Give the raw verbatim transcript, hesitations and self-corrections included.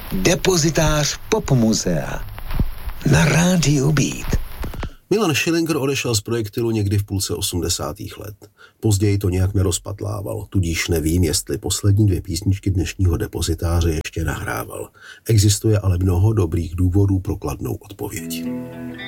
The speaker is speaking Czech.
Depozitář Popmuzea na rádiu Beat. Milan Schillinger odešel z projektilu někdy v půlce osmdesátých let. Později to nějak nerozpatlával, tudíž nevím, jestli poslední dvě písničky dnešního Depozitáře ještě nahrával. Existuje ale mnoho dobrých důvodů pro kladnou odpověď.